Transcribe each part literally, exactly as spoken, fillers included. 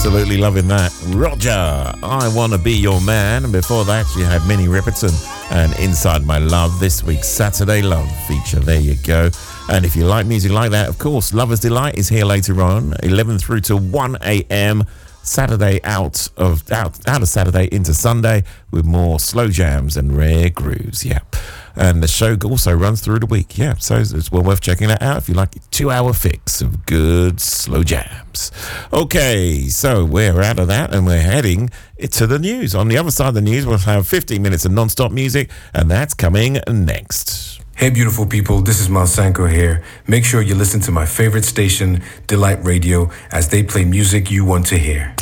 Absolutely loving that. Roger, I Wanna Be Your Man. And before that, you had Minnie Riperton and Inside My Love, this week's Saturday Love feature. There you go. And if you like music like that, of course, Lover's Delight is here later on, eleven through to one a.m. Saturday out of out, out of Saturday into Sunday with more slow jams and rare grooves. Yeah. And the show also runs through the week. Yeah, so it's well worth checking that out if you like a two-hour fix of good slow jams. Okay, so we're out of that and we're heading to the news. On the other side of the news, we'll have fifteen minutes of non-stop music, and that's coming next. Hey, beautiful people, this is Mal Sanko here. Make sure you listen to my favorite station, Delight Radio, as they play music you want to hear.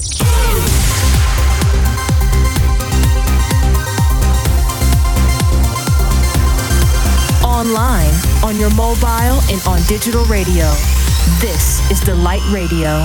Online, on your mobile, and on digital radio. This is Delight Radio.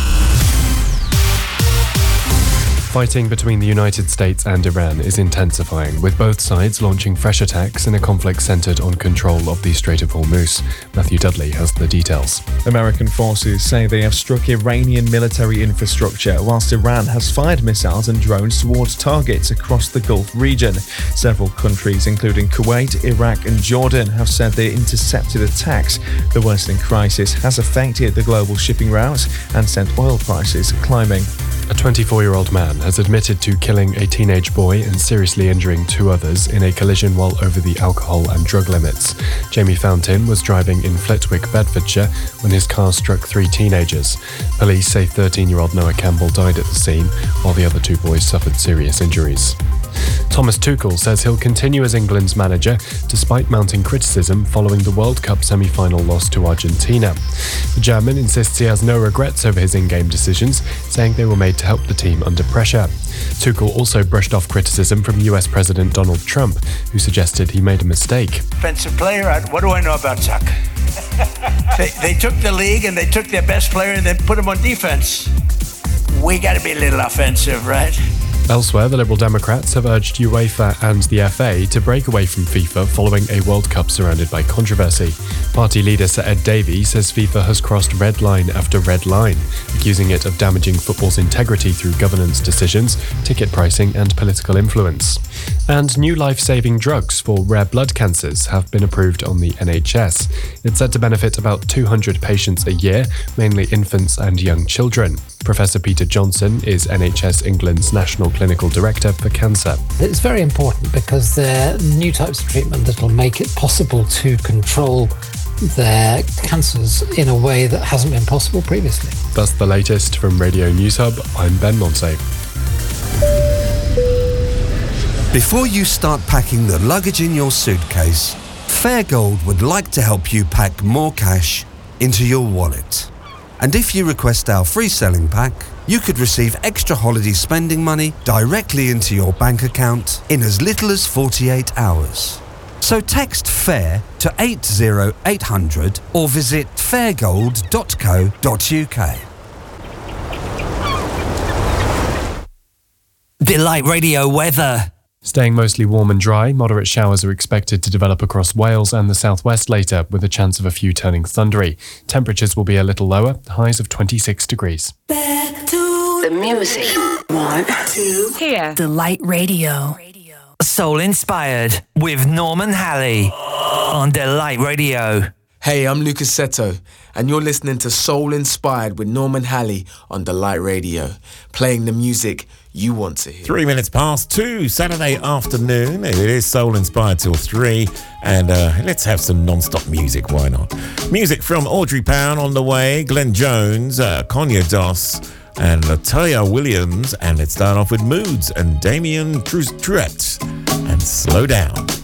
Fighting between the United States and Iran is intensifying, with both sides launching fresh attacks in a conflict centered on control of the Strait of Hormuz. Matthew Dudley has the details. American forces say they have struck Iranian military infrastructure, whilst Iran has fired missiles and drones towards targets across the Gulf region. Several countries, including Kuwait, Iraq and Jordan, have said they intercepted attacks. The worsening crisis has affected the global shipping routes and sent oil prices climbing. A twenty-four-year-old man has admitted to killing a teenage boy and seriously injuring two others in a collision while over the alcohol and drug limits. Jamie Fountain was driving in Flitwick, Bedfordshire, when his car struck three teenagers. Police say thirteen-year-old Noah Campbell died at the scene, while the other two boys suffered serious injuries. Thomas Tuchel says he'll continue as England's manager despite mounting criticism following the World Cup semi-final loss to Argentina. The German insists he has no regrets over his in-game decisions, saying they were made to help the team under pressure. Tuchel also brushed off criticism from U S President Donald Trump, who suggested he made a mistake. Offensive player, what do I know about soccer? they, they took the league and they took their best player and then put him on defense. We got to be a little offensive, right? Elsewhere, the Liberal Democrats have urged UEFA and the F A to break away from FIFA following a World Cup surrounded by controversy. Party leader Sir Ed Davey says FIFA has crossed red line after red line, accusing it of damaging football's integrity through governance decisions, ticket pricing and political influence. And new life-saving drugs for rare blood cancers have been approved on the N H S. It's said to benefit about two hundred patients a year, mainly infants and young children. Professor Peter Johnson is N H S England's National Clinical Director for Cancer. It's very important because they're new types of treatment that will make it possible to control their cancers in a way that hasn't been possible previously. That's the latest from Radio News Hub. I'm Ben Monse. Before you start packing the luggage in your suitcase, Fairgold would like to help you pack more cash into your wallet. And if you request our free selling pack, you could receive extra holiday spending money directly into your bank account in as little as forty-eight hours. So text FAIR to eight zero eight hundred or visit fairgold dot co dot uk. Delight Radio weather. Staying mostly warm and dry, moderate showers are expected to develop across Wales and the southwest later, with a chance of a few turning thundery. Temperatures will be a little lower, highs of twenty-six degrees. Back to the music. One, two, here. Delight Radio. Soul Inspired with Norman Halley on Delight Radio. Hey, I'm Lucas Seto, and you're listening to Soul Inspired with Norman Halley on Delight Radio, playing the music you want to hear. Three minutes past two, Saturday afternoon. It is Soul Inspired till three, and uh, let's have some non-stop music, why not? Music from Audrey Pound on the way, Glenn Jones, uh, Konya Doss, and Latoya Williams, and let's start off with Moods and Damien Truett, and Slow Down.